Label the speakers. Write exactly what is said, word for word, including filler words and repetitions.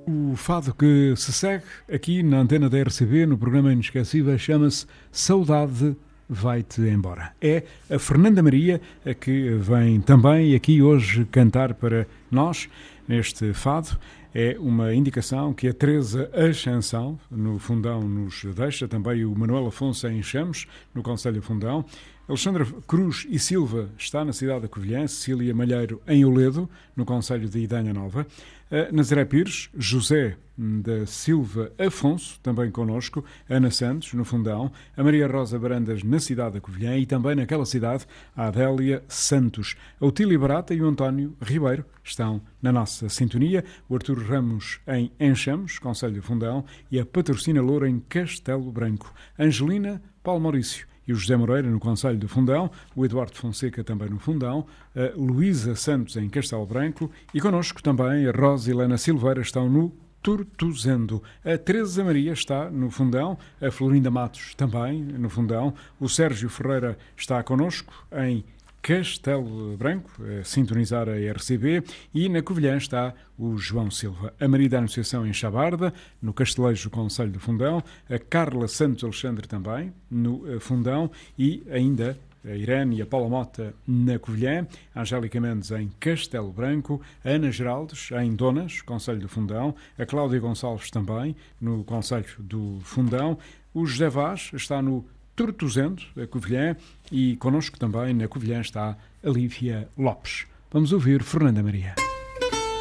Speaker 1: O fado que se segue aqui na antena da R C B, no programa Inesquecível, chama-se Saudade Vai-te Embora. É a Fernanda Maria a que vem também aqui hoje cantar para nós neste fado. É uma indicação que a Teresa Ascensão, no Fundão, nos deixa, também o Manuel Afonso em Chames, no Conselho do Fundão. Alexandra Cruz e Silva está na cidade da Covilhã, Cecília Malheiro em Oledo, no Conselho de Idanha Nova. Nazaré Pires, José da Silva Afonso, também connosco, Ana Santos, no Fundão, a Maria Rosa Barandas, na cidade da Covilhã, e também naquela cidade, a Adélia Santos. A Otília Barata e o António Ribeiro estão na nossa sintonia, o Artur Ramos em Enchamos, Conselho do Fundão, e a Patrocina Loura em Castelo Branco. Angelina Paulo Maurício e o José Moreira no Conselho do Fundão, o Eduardo Fonseca também no Fundão, a Luísa Santos em Castelo Branco e connosco também a Rosa Helena Silveira estão no Tortuzendo. A Teresa Maria está no Fundão, a Florinda Matos também no Fundão, o Sérgio Ferreira está connosco em Castelo Branco, a sintonizar a R C B, e na Covilhã está o João Silva. A Maria da Anunciação em Chabarda, no Castelejo do Conselho do Fundão, a Carla Santos Alexandre também no Fundão e ainda a Irene e a Paula Mota na Covilhã, a Angélica Mendes em Castelo Branco, a Ana Geraldes em Donas, Conselho do Fundão, a Cláudia Gonçalves também no Conselho do Fundão, o José Vaz está no Tortuzendo, a Covilhã, e connosco também na Covilhã está a Lívia Lopes. Vamos ouvir Fernanda Maria.